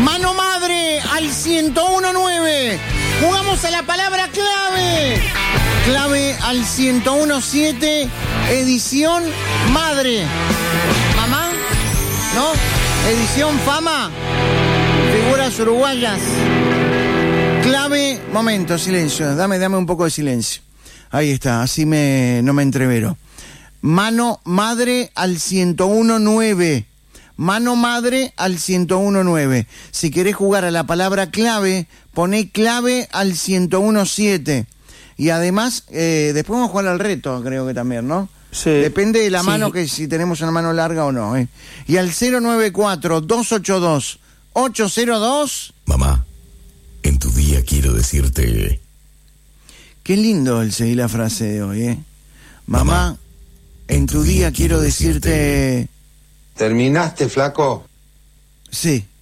Mano madre al 1019. Jugamos a la palabra clave. Clave al 1017. Edición madre. ¿Mamá? ¿No? Edición fama. Figuras uruguayas. Clave. Momento, silencio. Dame un poco de silencio. Ahí está, así no me entrevero. Mano madre al 1019. Mano madre al 1019. Si querés jugar a la palabra clave, poné clave al 1017. Y además, después vamos a jugar al reto, creo que también, ¿no? Sí. Depende de la mano, que si tenemos una mano larga o no, ¿eh? Y al 094-282-802. Mamá, en tu día quiero decirte... Qué lindo el seguir la frase de hoy, ¿eh? Mamá, en tu día quiero decirte... ¿Terminaste, flaco? Sí.